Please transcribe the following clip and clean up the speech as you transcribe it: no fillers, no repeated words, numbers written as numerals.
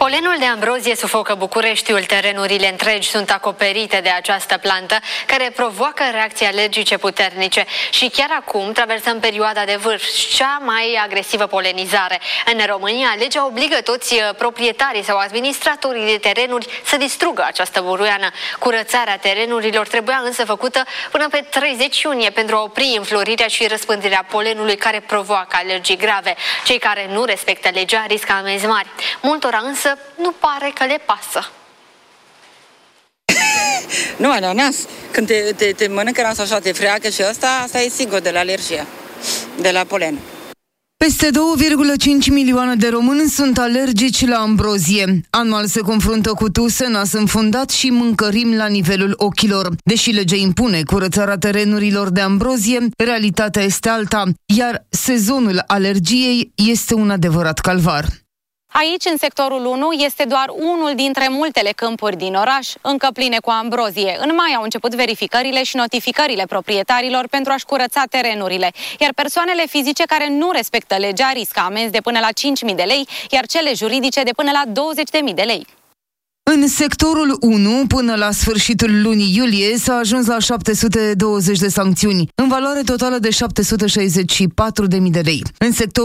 Polenul de ambrozie sufocă Bucureștiul. Terenurile întregi sunt acoperite de această plantă care provoacă reacții alergice puternice și chiar acum traversăm perioada de vârf, cea mai agresivă polenizare. În România, legea obligă toți proprietarii sau administratorii de terenuri să distrugă această buruiană. Curățarea terenurilor trebuia însă făcută până pe 30 iunie pentru a opri înflorirea și răspândirea polenului care provoacă alergii grave. Cei care nu respectă legea riscă amenzi mari. Multora însă nu pare că le pasă. Nu, ananas. Când te mănâncă nasul așa, te freacă și asta e sigur de la alergie, de la polen. Peste 2,5 milioane de români sunt alergici la ambrozie. Anual se confruntă cu tuse, nas înfundat și mâncărimi la nivelul ochilor. Deși legea impune curățarea terenurilor de ambrozie, realitatea este alta, iar sezonul alergiei este un adevărat calvar. Aici, în sectorul 1, este doar unul dintre multele câmpuri din oraș, încă pline cu ambrozie. În mai au început verificările și notificările proprietarilor pentru a-și curăța terenurile, iar persoanele fizice care nu respectă legea riscă amenzi de până la 5.000 de lei, iar cele juridice de până la 20.000 de lei. În sectorul 1, până la sfârșitul lunii iulie, s-a ajuns la 720 de sancțiuni, în valoare totală de 764.000 de lei. În sectorul